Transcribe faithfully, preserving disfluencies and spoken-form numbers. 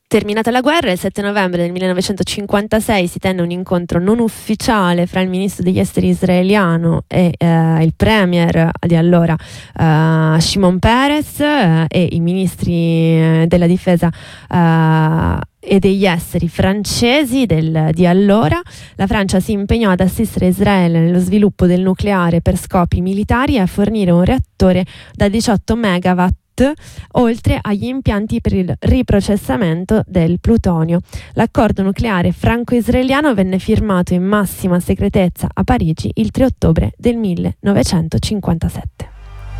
Terminata la guerra, il sette novembre del millenovecentocinquantasei si tenne un incontro non ufficiale fra il ministro degli esteri israeliano e eh, il premier di allora eh, Shimon Peres eh, e i ministri della difesa eh, e degli esteri francesi del, di allora. La Francia si impegnò ad assistere Israele nello sviluppo del nucleare per scopi militari e a fornire un reattore da diciotto megawatt, oltre agli impianti per il riprocessamento del plutonio. L'accordo nucleare franco-israeliano venne firmato in massima segretezza a Parigi il tre ottobre del millenovecentocinquantasette.